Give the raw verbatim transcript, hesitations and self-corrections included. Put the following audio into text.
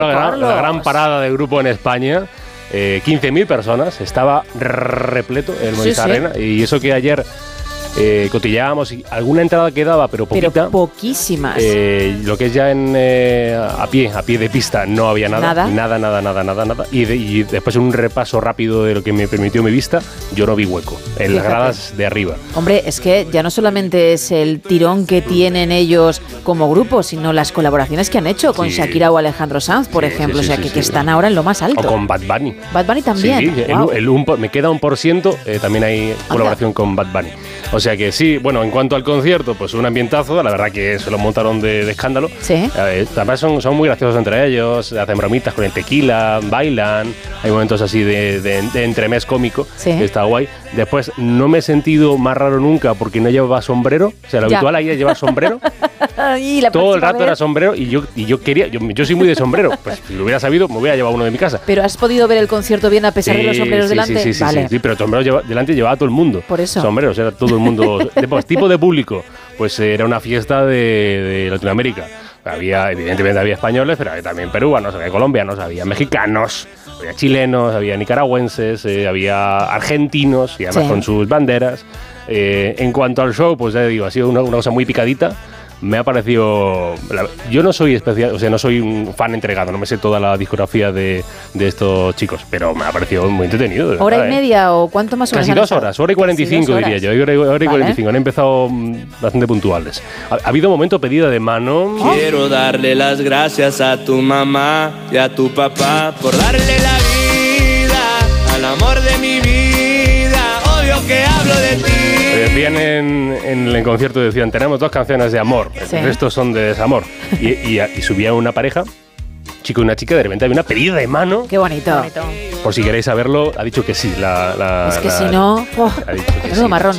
La gran, la gran parada de grupo en España, eh, quince mil personas, estaba repleto el Movistar sí, sí. Arena, y eso que ayer eh, cotilleábamos y alguna entrada quedaba, pero poquita. Pero poquísimas. Eh, lo que es ya en eh, a pie, a pie de pista, no había nada. Nada, nada, nada, nada, nada. nada. Y, de, y después un repaso rápido de lo que me permitió mi vista, yo no vi hueco en Fíjate. las gradas de arriba. Hombre, es que ya no solamente es el tirón que tienen ellos como grupo, sino las colaboraciones que han hecho con sí. Shakira o Alejandro Sanz, por sí, ejemplo, sí, sí, o sea, sí, que, sí, que están ahora en lo más alto. O con Bad Bunny. Bad Bunny también. Sí, wow. el, el un, me queda un por ciento, eh, también hay colaboración Anda. con Bad Bunny. O sea que sí, bueno, en cuanto al concierto, pues un ambientazo, la verdad que se lo montaron de, de escándalo. Sí. Eh, también son, son muy graciosos entre ellos, hacen bromitas con el tequila, bailan, hay momentos así de, de, de entremés cómico, sí. que está guay. Después, no me he sentido más raro nunca porque no llevaba sombrero, o sea, lo ya. habitual ahí es llevar sombrero. y la Todo el rato vez... era sombrero y yo, y yo quería, yo, yo soy muy de sombrero, pues si lo hubiera sabido, me hubiera llevado uno de mi casa. Pero has podido ver el concierto bien a pesar sí, de los sombreros sí, delante. Sí, sí, sí, vale. sí, sí, pero sombrero lleva, delante llevaba todo el mundo. Por eso. Sombreros, era todo el mundo. de, pues, tipo de público, pues era una fiesta de, de Latinoamérica. Había, evidentemente había españoles, pero había también peruanos, había colombianos, había mexicanos, había chilenos, había nicaragüenses, eh, había argentinos, y además sí. con sus banderas. Eh, en cuanto al show, pues ya digo, ha sido una, una cosa muy picadita. Me ha parecido... Yo no soy especial, o sea, no soy un fan entregado, no me sé toda la discografía de, de estos chicos, pero me ha parecido muy entretenido. ¿Hora verdad, y eh. media o cuánto más o menos? Casi dos horas, hora y cuarenta y cinco diría yo, hora, hora y cuarenta y cinco, vale. Han empezado bastante puntuales. Ha, ha habido momento pedida de mano. Quiero darle las gracias a tu mamá y a tu papá por darle la vida al amor de mi vida, obvio que hablo de ti. Decían en, en el concierto, decían, tenemos dos canciones de amor, sí. el resto son de desamor. Y, y, y subía una pareja, chico y una chica, de repente había una pedida de mano. Qué bonito. Por si queréis saberlo, ha dicho que sí. La, la, es que la, si no, oh, ha dicho que menudo sí. marrón.